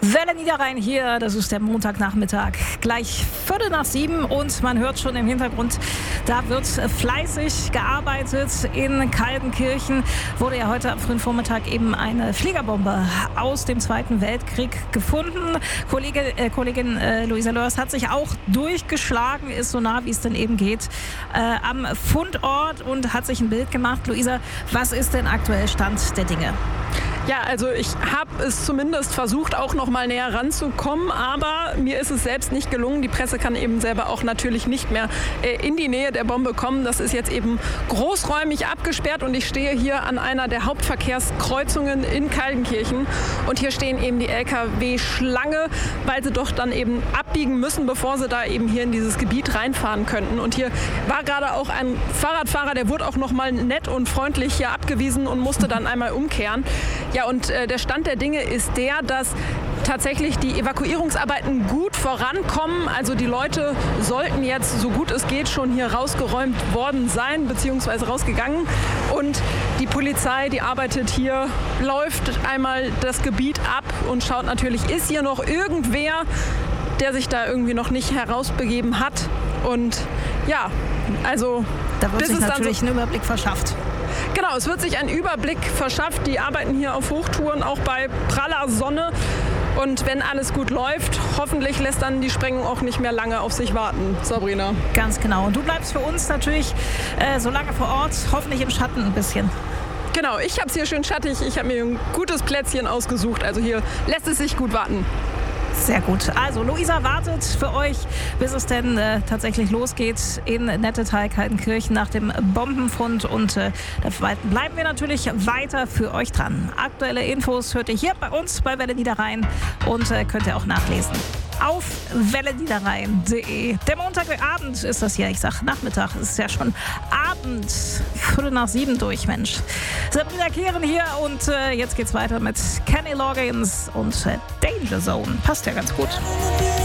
Welle Niederrhein hier, das ist der Montagnachmittag, gleich 6:15 und man hört schon im Hintergrund, da wird fleißig gearbeitet. In Kaldenkirchen wurde ja heute am frühen Vormittag eben eine Fliegerbombe aus dem Zweiten Weltkrieg gefunden. Kollegin Luisa Lörs hat sich auch durchgeschlagen, ist so nah wie es denn eben geht, am Fundort und hat sich ein Bild gemacht. Luisa, was ist denn aktuell Stand der Dinge? Ja, also ich habe es zumindest versucht, auch noch mal näher ranzukommen, aber mir ist es selbst nicht gelungen. Die Presse kann eben selber auch natürlich nicht mehr in die Nähe der Bombe kommen. Das ist jetzt eben großräumig abgesperrt und ich stehe hier an einer der Hauptverkehrskreuzungen in Kaldenkirchen und hier stehen eben die LKW-Schlange, weil sie doch dann eben abbiegen müssen, bevor sie da eben hier in dieses Gebiet reinfahren könnten. Und hier war gerade auch ein Fahrradfahrer, der wurde auch noch mal nett und freundlich hier abgewiesen und musste dann einmal umkehren. Ja, und der Stand der Dinge ist der, dass tatsächlich die Evakuierungsarbeiten gut vorankommen. Also die Leute sollten jetzt, so gut es geht, schon hier rausgeräumt worden sein, beziehungsweise rausgegangen. Und die Polizei, die arbeitet hier, läuft einmal das Gebiet ab und schaut natürlich, ist hier noch irgendwer, der sich da irgendwie noch nicht herausbegeben hat. Und ja, also da wird sich natürlich ein Überblick verschafft. Genau, es wird sich ein Überblick verschafft. Die arbeiten hier auf Hochtouren, auch bei praller Sonne. Und wenn alles gut läuft, hoffentlich lässt dann die Sprengung auch nicht mehr lange auf sich warten. Sabrina. Ganz genau. Und du bleibst für uns natürlich so lange vor Ort, hoffentlich im Schatten ein bisschen. Genau, ich habe es hier schön schattig. Ich habe mir ein gutes Plätzchen ausgesucht. Also hier lässt es sich gut warten. Sehr gut. Also Luisa wartet für euch, bis es denn tatsächlich losgeht in Nettetal, Kaldenkirchen nach dem Bombenfund. Und da bleiben wir natürlich weiter für euch dran. Aktuelle Infos hört ihr hier bei uns bei Welle Niederrhein und könnt ihr auch nachlesen auf welleniederrhein.de. Der Montagabend ist das hier. Ich sag Nachmittag, es ist ja schon Abend. 6:45 durch, Mensch. Sabrina Kehren hier und jetzt geht's weiter mit Kenny Loggins und Danger Zone. Passt ja ganz gut.